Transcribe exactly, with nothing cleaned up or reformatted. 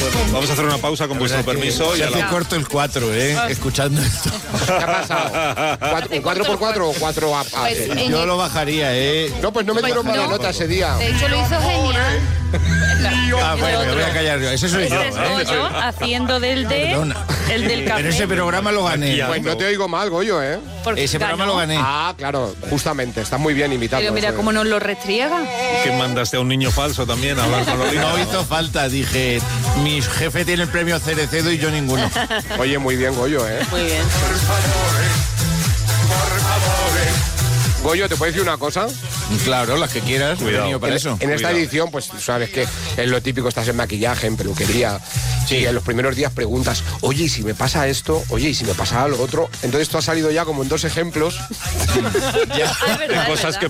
Vamos a hacer una pausa con vuestro permiso. Se hace corto el cuatro, ¿eh? Escuchando esto. ¿Qué ha pasado? ¿Cuatro, cuatro por cuatro o cuatro a, a Pues, eh? en Yo el- lo bajaría, ¿eh? No, pues no me dieron mala no. nota ese día. De hecho, lo hizo genial. Ah, bueno, me voy a callar yo. Ese soy yo, Ese es ¿eh? Goyo haciendo del de... Perdona. El del café. En ese programa lo gané. Pues no te oigo mal, Goyo, ¿eh? porque Ese programa ganó. lo gané. Ah, claro, justamente. Está muy bien imitando. Pero mira eso. cómo nos lo restriega. Que mandaste a un niño falso también a hablar con los No hizo falta, dije, mi jefe tiene el premio Cerecedo y yo ninguno. Oye, muy bien, Goyo, ¿eh? Muy bien. Goyo, ¿te puedo decir una cosa? Claro, las que quieras, he Cuidado. venido para En, eso. en esta Cuidado. edición, pues sabes que es lo típico, estás en maquillaje, en peluquería. Sí. Y en los primeros días preguntas, oye, ¿y si me pasa esto? Oye, ¿y si me pasa lo otro? Entonces tú has salido ya como en dos ejemplos Ah, es verdad, es cosas verdad. que